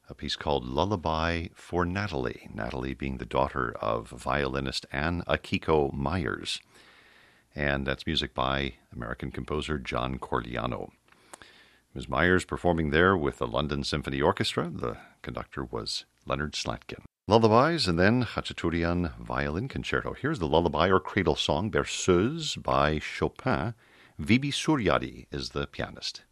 a piece called Lullaby for Natalie, Natalie being the daughter of violinist Anne Akiko Myers. And that's music by American composer John Corigliano. Ms. Myers performing there with the London Symphony Orchestra. The conductor was Leonard Slatkin. Lullabies, and then Khachaturian Violin Concerto. Here's the lullaby or cradle song, Berceuse by Chopin. Vibi Suryadi is the pianist.